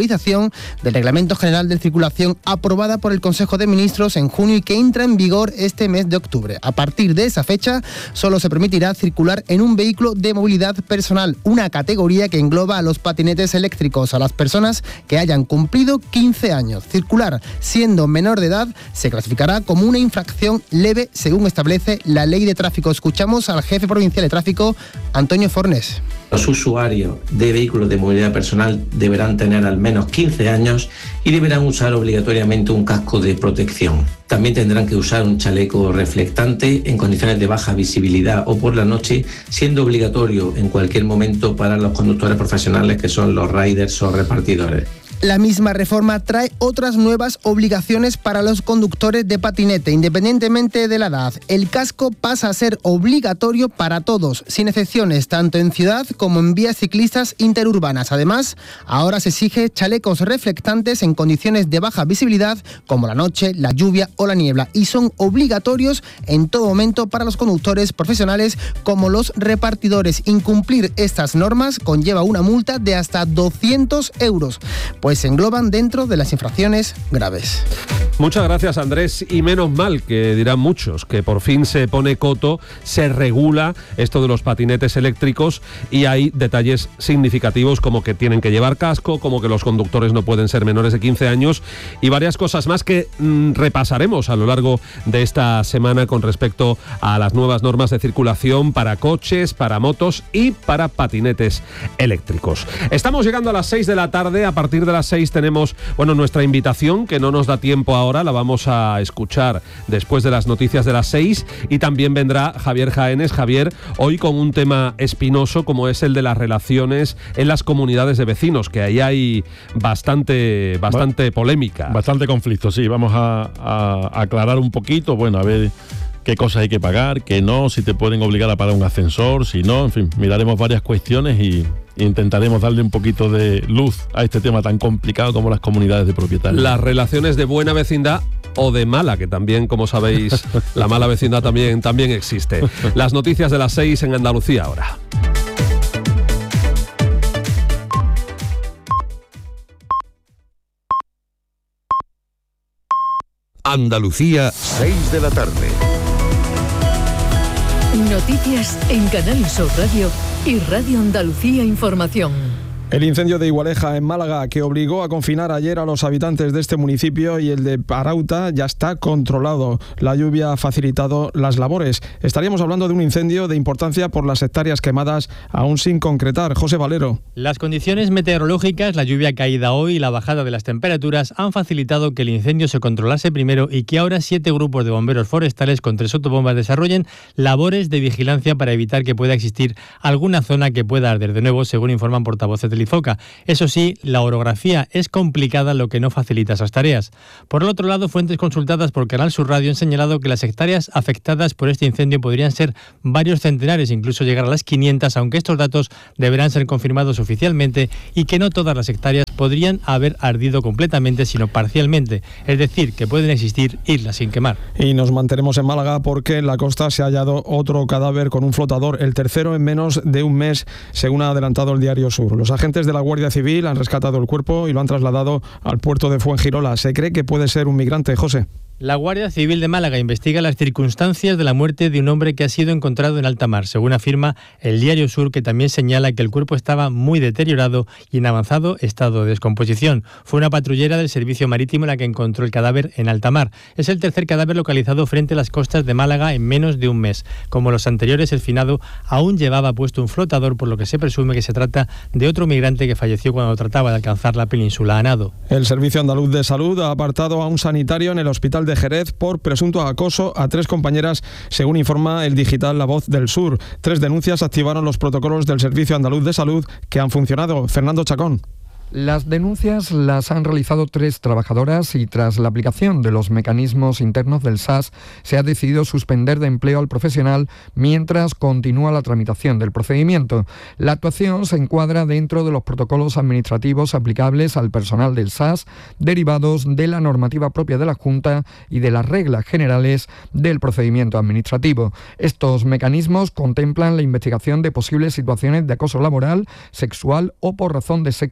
actualización del Reglamento General de Circulación aprobada por el Consejo de Ministros en junio y que entra en vigor este mes de octubre. A partir de esa fecha, solo se permitirá circular en un vehículo de movilidad personal, una categoría que engloba a los patinetes eléctricos, a las personas que hayan cumplido quince años. Circular siendo menor de edad se clasificará como una infracción leve según establece la Ley de Tráfico. Escuchamos al jefe provincial de tráfico, Antonio Fornés. Los usuarios de vehículos de movilidad personal deberán tener al menos quince años y deberán usar obligatoriamente un casco de protección. También tendrán que usar un chaleco reflectante en condiciones de baja visibilidad o por la noche, siendo obligatorio en cualquier momento para los conductores profesionales que son los riders o repartidores. La misma reforma trae otras nuevas obligaciones para los conductores de patinete, independientemente de la edad. El casco pasa a ser obligatorio para todos, sin excepciones, tanto en ciudad como en vías ciclistas interurbanas. Además, ahora se exige chalecos reflectantes en condiciones de baja visibilidad, como la noche, la lluvia o la niebla, y son obligatorios en todo momento para los conductores profesionales como los repartidores. Incumplir estas normas conlleva una multa de hasta doscientos euros. Pues se engloban dentro de las infracciones graves. Muchas gracias, Andrés, y menos mal, que dirán muchos, que por fin se pone coto, se regula esto de los patinetes eléctricos y hay detalles significativos como que tienen que llevar casco, como que los conductores no pueden ser menores de quince años y varias cosas más que mmm, repasaremos a lo largo de esta semana con respecto a las nuevas normas de circulación para coches, para motos y para patinetes eléctricos. Estamos llegando a las seis de la tarde, a partir de las seis tenemos, bueno, nuestra invitación, que no nos da tiempo ahora, la vamos a escuchar después de las noticias de las seis, y también vendrá Javier Jaénes. Javier, hoy con un tema espinoso como es el de las relaciones en las comunidades de vecinos, que ahí hay bastante, bastante polémica. Bastante conflicto, sí, vamos a, a aclarar un poquito, bueno, a ver qué cosas hay que pagar, qué no, si te pueden obligar a pagar un ascensor, si no, en fin, miraremos varias cuestiones y intentaremos darle un poquito de luz a este tema tan complicado como las comunidades de propietarios. Las relaciones de buena vecindad o de mala, que también, como sabéis, la mala vecindad también, también existe. Las noticias de las seis en Andalucía ahora. Andalucía, seis de la tarde. Noticias en Canal Sur Radio y Radio Andalucía Información. El incendio de Igualeja en Málaga, que obligó a confinar ayer a los habitantes de este municipio, y el de Parauta ya está controlado. La lluvia ha facilitado las labores. Estaríamos hablando de un incendio de importancia por las hectáreas quemadas aún sin concretar. José Valero. Las condiciones meteorológicas, la lluvia caída hoy y la bajada de las temperaturas han facilitado que el incendio se controlase primero y que ahora siete grupos de bomberos forestales con tres autobombas desarrollen labores de vigilancia para evitar que pueda existir alguna zona que pueda arder de nuevo, según informan portavoces del Izoca. Eso sí, la orografía es complicada, lo que no facilita esas tareas. Por el otro lado, fuentes consultadas por Canal Sur Radio han señalado que las hectáreas afectadas por este incendio podrían ser varios centenares, incluso llegar a las quinientas, aunque estos datos deberán ser confirmados oficialmente, y que no todas las hectáreas podrían haber ardido completamente, sino parcialmente, es decir, que pueden existir islas sin quemar. Y nos mantenemos en Málaga porque en la costa se ha hallado otro cadáver con un flotador, el tercero en menos de un mes, según ha adelantado el Diario Sur. Los agentes de la Guardia Civil han rescatado el cuerpo y lo han trasladado al puerto de Fuengirola. Se cree que puede ser un migrante, José. La Guardia Civil de Málaga investiga las circunstancias de la muerte de un hombre que ha sido encontrado en alta mar, según afirma el Diario Sur, que también señala que el cuerpo estaba muy deteriorado y en avanzado estado de descomposición. Fue una patrullera del Servicio Marítimo la que encontró el cadáver en alta mar. Es el tercer cadáver localizado frente a las costas de Málaga en menos de un mes. Como los anteriores, el finado aún llevaba puesto un flotador, por lo que se presume que se trata de otro migrante que falleció cuando trataba de alcanzar la península a nado. El Servicio Andaluz de Salud ha apartado a un sanitario en el hospital de de Jerez por presunto acoso a tres compañeras, según informa el digital La Voz del Sur. Tres denuncias activaron los protocolos del Servicio Andaluz de Salud que han funcionado. Fernando Chacón. Las denuncias las han realizado tres trabajadoras y tras la aplicación de los mecanismos internos del S A S se ha decidido suspender de empleo al profesional mientras continúa la tramitación del procedimiento. La actuación se encuadra dentro de los protocolos administrativos aplicables al personal del S A S derivados de la normativa propia de la Junta y de las reglas generales del procedimiento administrativo. Estos mecanismos contemplan la investigación de posibles situaciones de acoso laboral, sexual o por razón de sexo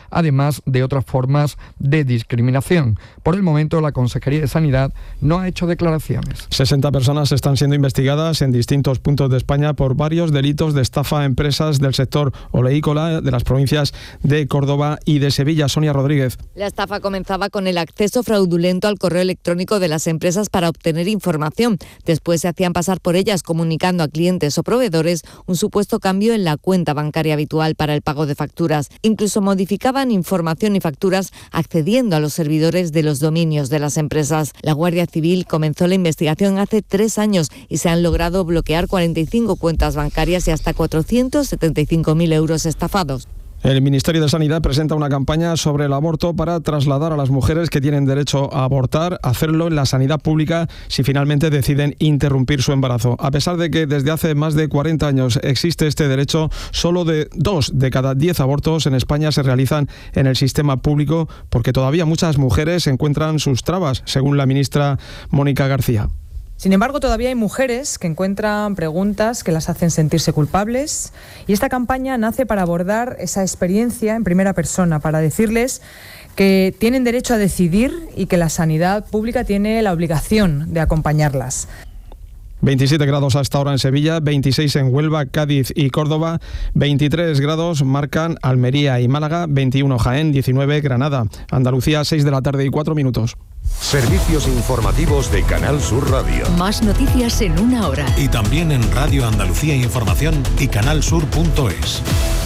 además de otras formas de discriminación. Por el momento, la Consejería de Sanidad no ha hecho declaraciones. sesenta personas están siendo investigadas en distintos puntos de España por varios delitos de estafa a empresas del sector oleícola de las provincias de Córdoba y de Sevilla. Sonia Rodríguez. La estafa comenzaba con el acceso fraudulento al correo electrónico de las empresas para obtener información. Después se hacían pasar por ellas comunicando a clientes o proveedores un supuesto cambio en la cuenta bancaria habitual para el pago de facturas. Incluso modificaban información y facturas accediendo a los servidores de los dominios de las empresas. La Guardia Civil comenzó la investigación hace tres años y se han logrado bloquear cuarenta y cinco cuentas bancarias y hasta cuatrocientos setenta y cinco mil euros estafados. El Ministerio de Sanidad presenta una campaña sobre el aborto para trasladar a las mujeres que tienen derecho a abortar, hacerlo en la sanidad pública si finalmente deciden interrumpir su embarazo. A pesar de que desde hace más de cuarenta años existe este derecho, solo de dos de cada diez abortos en España se realizan en el sistema público porque todavía muchas mujeres encuentran sus trabas, según la ministra Mónica García. Sin embargo, todavía hay mujeres que encuentran preguntas que las hacen sentirse culpables y esta campaña nace para abordar esa experiencia en primera persona, para decirles que tienen derecho a decidir y que la sanidad pública tiene la obligación de acompañarlas. veintisiete grados hasta ahora en Sevilla, veintiséis en Huelva, Cádiz y Córdoba, veintitrés grados marcan Almería y Málaga, veintiuno Jaén, diecinueve Granada. Andalucía, seis de la tarde y cuatro minutos. Servicios informativos de Canal Sur Radio. Más noticias en una hora. Y también en Radio Andalucía Información y canal sur punto es.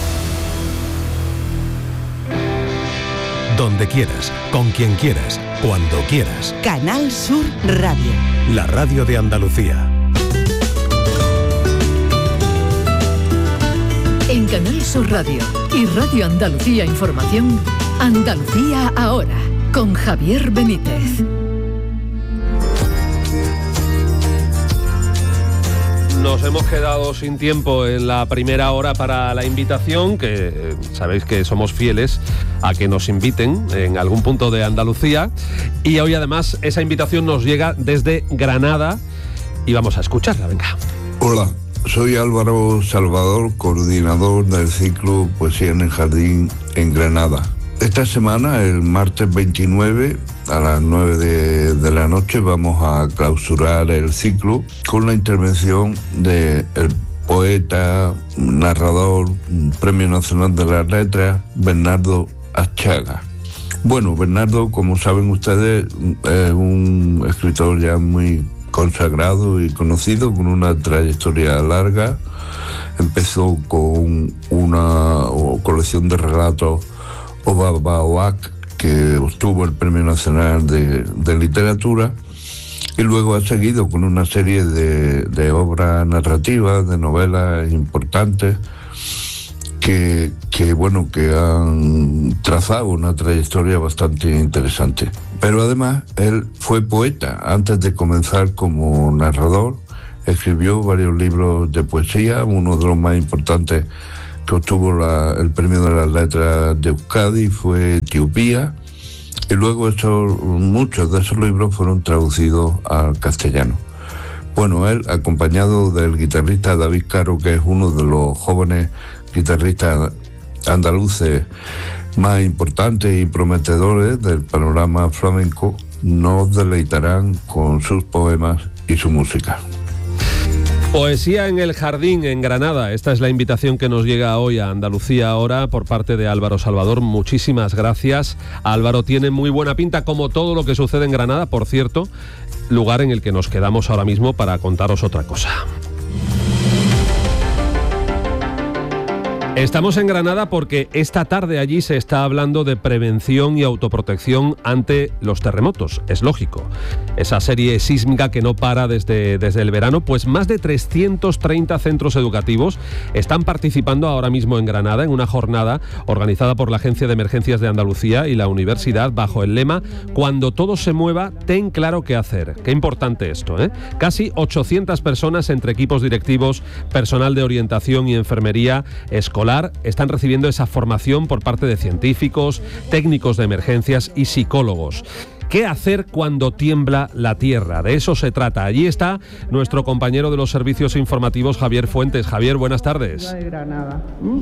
Donde quieras, con quien quieras, cuando quieras. Canal Sur Radio. La radio de Andalucía. En Canal Sur Radio y Radio Andalucía Información, Andalucía ahora, con Javier Benítez. Nos hemos quedado sin tiempo en la primera hora para la invitación, que eh, sabéis que somos fieles a que nos inviten en algún punto de Andalucía. Y hoy además esa invitación nos llega desde Granada y vamos a escucharla, venga. Hola, soy Álvaro Salvador, coordinador del ciclo Poesía en el Jardín en Granada. Esta semana, el martes veintinueve, a las nueve de, de la noche, vamos a clausurar el ciclo con la intervención del poeta, narrador, Premio Nacional de las Letras, Bernardo Achaga. Bueno, Bernardo, como saben ustedes, es un escritor ya muy consagrado y conocido, con una trayectoria larga. Empezó con una colección de relatos Obabaoac, que obtuvo el Premio Nacional de, de Literatura, y luego ha seguido con una serie de, de obras narrativas, de novelas importantes, que, que, bueno, que han trazado una trayectoria bastante interesante. Pero además, él fue poeta. Antes de comenzar como narrador, escribió varios libros de poesía, uno de los más importantes que obtuvo la, el Premio de las Letras de Euskadi fue Etiopía, y luego esos, muchos de esos libros fueron traducidos al castellano. Bueno, él, acompañado del guitarrista David Caro, que es uno de los jóvenes guitarristas andaluces más importantes y prometedores del panorama flamenco, nos deleitarán con sus poemas y su música. Poesía en el Jardín en Granada. Esta es la invitación que nos llega hoy a Andalucía ahora por parte de Álvaro Salvador. Muchísimas gracias. Álvaro tiene muy buena pinta, como todo lo que sucede en Granada, por cierto, lugar en el que nos quedamos ahora mismo para contaros otra cosa. Estamos en Granada porque esta tarde allí se está hablando de prevención y autoprotección ante los terremotos. Es lógico. Esa serie sísmica que no para desde, desde el verano, pues más de trescientos treinta centros educativos están participando ahora mismo en Granada en una jornada organizada por la Agencia de Emergencias de Andalucía y la Universidad bajo el lema "Cuando todo se mueva, ten claro qué hacer". Qué importante esto, ¿eh? Casi ochocientas personas entre equipos directivos, personal de orientación y enfermería escolar están recibiendo esa formación por parte de científicos, técnicos de emergencias y psicólogos. ¿Qué hacer cuando tiembla la tierra? De eso se trata. Allí está nuestro compañero de los servicios informativos, Javier Fuentes. Javier, buenas tardes. De Granada.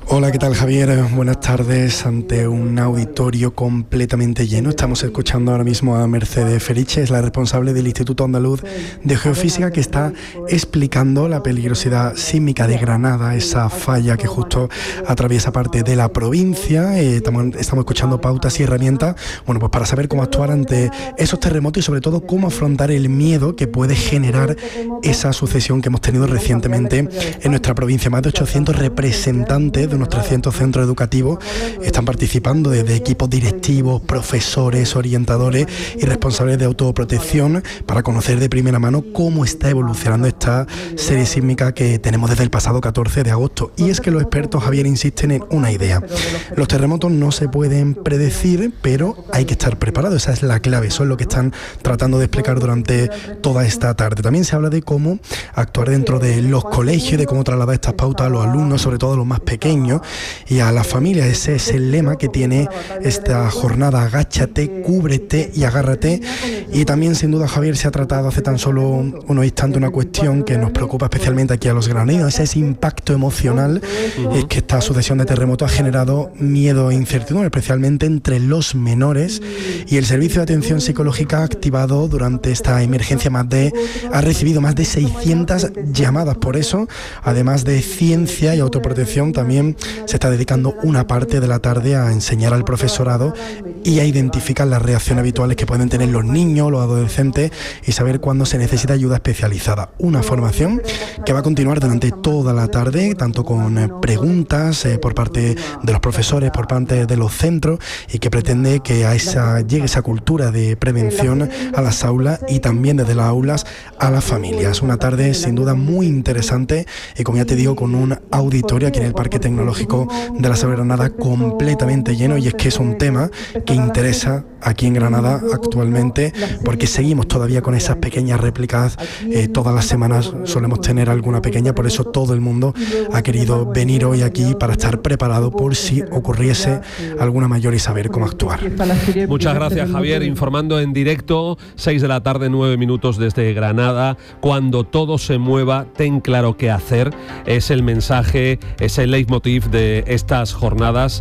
Hola, ¿qué tal, Javier? Buenas tardes. Ante un auditorio completamente lleno, estamos escuchando ahora mismo a Mercedes Feriche, es la responsable del Instituto Andaluz de Geofísica, que está explicando la peligrosidad sísmica de Granada, esa falla que justo atraviesa parte de la provincia. Eh, estamos, estamos escuchando pautas y herramientas, bueno, pues para saber cómo actuar ante esos terremotos y sobre todo cómo afrontar el miedo que puede generar esa sucesión que hemos tenido recientemente en nuestra provincia. Más de ochocientos representantes de unos trescientos centros educativos están participando, desde equipos directivos, profesores, orientadores y responsables de autoprotección, para conocer de primera mano cómo está evolucionando esta serie sísmica que tenemos desde el pasado catorce de agosto. Y es que los expertos, Javier, insisten en una idea: los terremotos no se pueden predecir, pero hay que estar preparados. Esa es la clave, eso es lo que están tratando de explicar durante toda esta tarde. También se habla de cómo actuar dentro de los colegios, de cómo trasladar estas pautas a los alumnos, sobre todo a los más pequeños, y a las familias. Ese es el lema que tiene esta jornada: agáchate, cúbrete y agárrate. Y también, sin duda, Javier, se ha tratado hace tan solo unos instantes una cuestión que nos preocupa especialmente aquí a los granadinos: ese, ese impacto emocional. Uh-huh. Es que esta sucesión de terremotos ha generado miedo e incertidumbre, especialmente entre los menores, y el Servicio de Atención Psicológica ha activado durante esta emergencia más de, ha recibido más de seiscientas llamadas. Por eso, además de ciencia y autoprotección, también se está dedicando una parte de la tarde a enseñar al profesorado y a identificar las reacciones habituales que pueden tener los niños, los adolescentes, y saber cuándo se necesita ayuda especializada. Una formación que va a continuar durante toda la tarde, tanto con eh, preguntas eh, por parte de los profesores, por parte de los centros, y que pretende que a esa, llegue esa cultura de prevención a las aulas y también desde las aulas a las familias. Una tarde sin duda muy interesante, y como ya te digo, con un auditorio aquí en el Parque Tecnológico de la Sagrada Granada completamente lleno. Y es que es un tema que interesa aquí en Granada actualmente, porque seguimos todavía con esas pequeñas réplicas. Eh, todas las semanas solemos tener alguna pequeña, por eso todo el mundo ha querido venir hoy aquí para estar preparado por si ocurriese alguna mayor y saber cómo actuar. Muchas gracias, Javier, informando en directo, seis de la tarde, nueve minutos desde Granada. Cuando todo se mueva, ten claro qué hacer. Es el mensaje, es el leitmotiv de estas jornadas.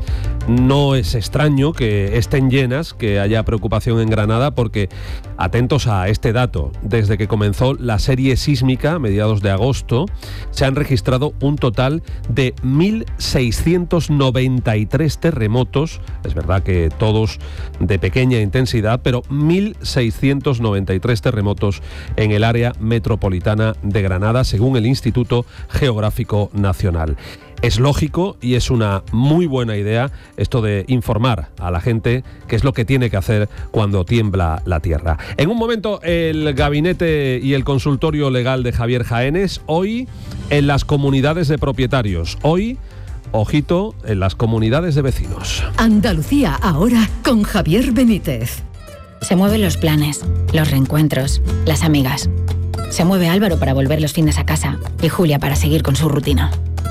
No es extraño que estén llenas, que haya preocupación en Granada, porque atentos a este dato: desde que comenzó la serie sísmica a mediados de agosto, se han registrado un total de mil seiscientos noventa y tres terremotos. Es verdad que todos de pequeña intensidad, pero mil seiscientos noventa y tres terremotos en el área metropolitana de Granada, según el Instituto Geográfico Nacional. Es lógico y es una muy buena idea esto de informar a la gente qué es lo que tiene que hacer cuando tiembla la tierra. En un momento, el gabinete y el consultorio legal de Javier Jaénes, hoy en las comunidades de propietarios. Hoy, ojito, en las comunidades de vecinos. Andalucía ahora con Javier Benítez. Se mueven los planes, los reencuentros, las amigas. Se mueve Álvaro para volver los fines a casa y Julia para seguir con su rutina.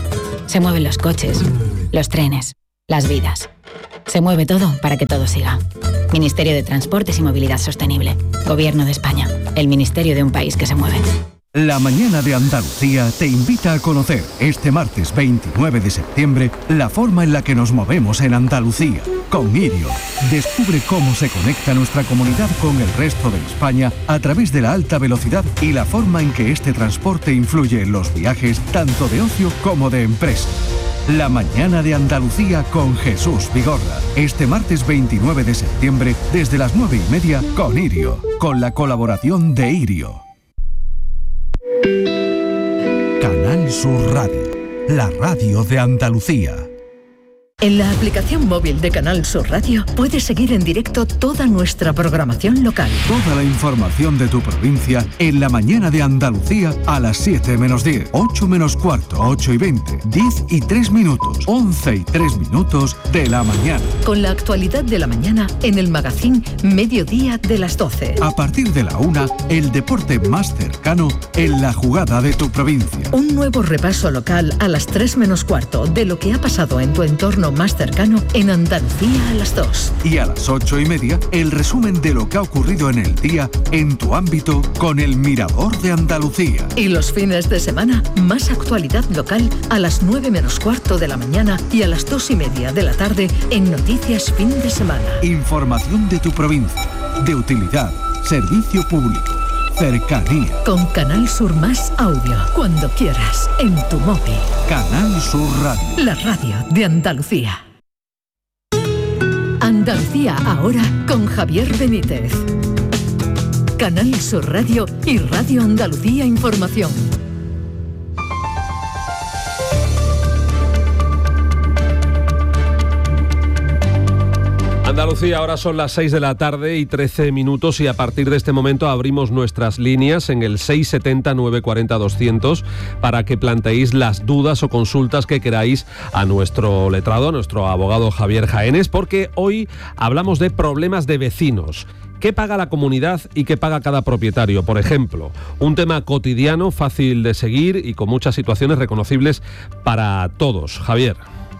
Se mueven los coches, los trenes, las vidas. Se mueve todo para que todo siga. Ministerio de Transportes y Movilidad Sostenible. Gobierno de España. El ministerio de un país que se mueve. La mañana de Andalucía te invita a conocer este martes veintinueve de septiembre la forma en la que nos movemos en Andalucía. Con Irio, descubre cómo se conecta nuestra comunidad con el resto de España a través de la alta velocidad y la forma en que este transporte influye en los viajes tanto de ocio como de empresa. La mañana de Andalucía con Jesús Vigorra. Este martes veintinueve de septiembre desde las nueve y media con Irio, con la colaboración de Irio. Canal Sur Radio, la radio de Andalucía. En la aplicación móvil de Canal Sur Radio puedes seguir en directo toda nuestra programación local. Toda la información de tu provincia en la mañana de Andalucía a las siete menos diez, ocho menos cuarto, ocho y veinte, diez y tres minutos, once y tres minutos de la mañana. Con la actualidad de la mañana en el magazine Mediodía de las doce. A partir de la una, el deporte más cercano en la jugada de tu provincia. Un nuevo repaso local a las tres menos cuarto de lo que ha pasado en tu entorno más cercano en Andalucía a las dos. Y a las ocho y media, el resumen de lo que ha ocurrido en el día en tu ámbito con el Mirador de Andalucía. Y los fines de semana, más actualidad local a las nueve menos cuarto de la mañana y a las dos y media de la tarde en Noticias Fin de Semana. Información de tu provincia, de utilidad, servicio público, cercanía. Con Canal Sur Más Audio, cuando quieras, en tu móvil. Canal Sur Radio. La radio de Andalucía. Andalucía ahora con Javier Benítez. Canal Sur Radio y Radio Andalucía Información. Andalucía, ahora son las seis de la tarde y trece minutos y a partir de este momento abrimos nuestras líneas en el seis setenta, nueve cuarenta, doscientos para que planteéis las dudas o consultas que queráis a nuestro letrado, a nuestro abogado Javier Jaénes, porque hoy hablamos de problemas de vecinos. ¿Qué paga la comunidad y qué paga cada propietario? Por ejemplo, un tema cotidiano, fácil de seguir y con muchas situaciones reconocibles para todos. Javier.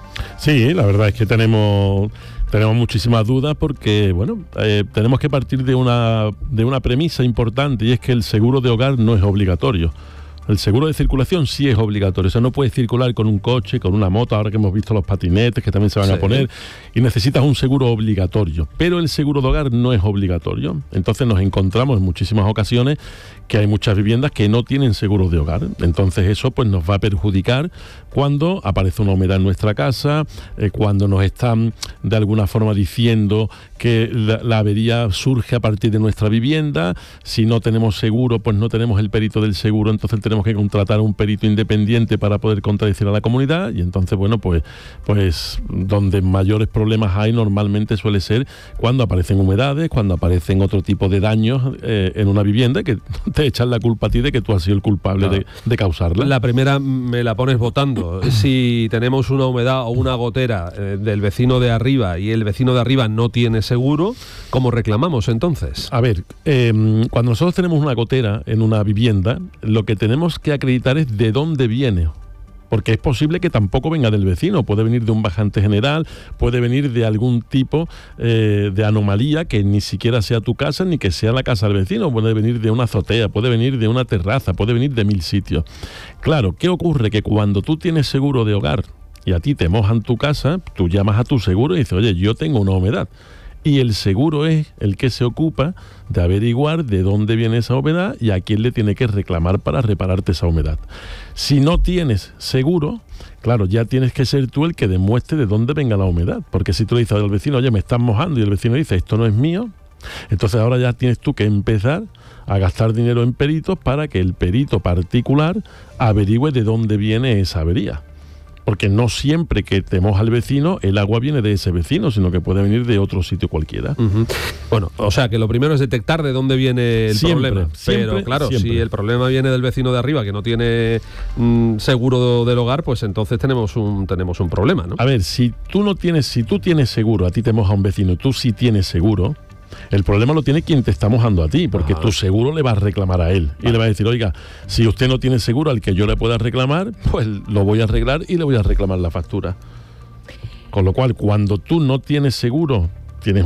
Sí, la verdad es que tenemos... Tenemos muchísimas dudas porque, bueno, eh, tenemos que partir de una, de una premisa importante y es que el seguro de hogar no es obligatorio. El seguro de circulación sí es obligatorio, o sea, no puedes circular con un coche, con una moto, ahora que hemos visto los patinetes que también se van sí. a poner, y necesitas un seguro obligatorio, pero el seguro de hogar no es obligatorio. Entonces nos encontramos en muchísimas ocasiones que hay muchas viviendas que no tienen seguro de hogar, entonces eso pues nos va a perjudicar cuando aparece una humedad en nuestra casa, eh, cuando nos están de alguna forma diciendo que la, la avería surge a partir de nuestra vivienda. Si no tenemos seguro, pues no tenemos el perito del seguro, entonces tenemos que contratar a un perito independiente para poder contradecir a la comunidad, y entonces bueno, pues, pues donde mayores problemas hay normalmente suele ser cuando aparecen humedades, cuando aparecen otro tipo de daños eh, en una vivienda que te echan la culpa a ti de que tú has sido el culpable claro. de, de causarla. La primera me la pones votando. Si tenemos una humedad o una gotera eh, del vecino de arriba y el vecino de arriba no tiene seguro, ¿cómo reclamamos entonces? A ver, eh, cuando nosotros tenemos una gotera en una vivienda, lo que tenemos que acreditar es de dónde viene. Porque es posible que tampoco venga del vecino, puede venir de un bajante general, puede venir de algún tipo eh, de anomalía que ni siquiera sea tu casa ni que sea la casa del vecino, puede venir de una azotea, puede venir de una terraza, puede venir de mil sitios. Claro, ¿qué ocurre? Que cuando tú tienes seguro de hogar y a ti te mojan tu casa, tú llamas a tu seguro y dices, oye, yo tengo una humedad. Y el seguro es el que se ocupa de averiguar de dónde viene esa humedad y a quién le tiene que reclamar para repararte esa humedad. Si no tienes seguro, claro, ya tienes que ser tú el que demuestre de dónde venga la humedad. Porque si tú le dices al vecino, oye, me estás mojando, y el vecino dice, esto no es mío, entonces ahora ya tienes tú que empezar a gastar dinero en peritos para que el perito particular averigüe de dónde viene esa avería. Porque no siempre que te moja el vecino, el agua viene de ese vecino, sino que puede venir de otro sitio cualquiera. Uh-huh. Bueno, o sea, que lo primero es detectar de dónde viene el siempre, problema. Siempre, Pero claro, siempre. si el problema viene del vecino de arriba, que no tiene mm, seguro del hogar, pues entonces tenemos un tenemos un problema, ¿no? A ver, si tú no tienes, si tú tienes seguro, a ti te moja un vecino, tú sí tienes seguro, el problema lo tiene quien te está mojando a ti, porque Ajá. tu seguro le va a reclamar a él. Vale. Y le va a decir, oiga, si usted no tiene seguro al que yo le pueda reclamar, pues lo voy a arreglar y le voy a reclamar la factura. Con lo cual, cuando tú no tienes seguro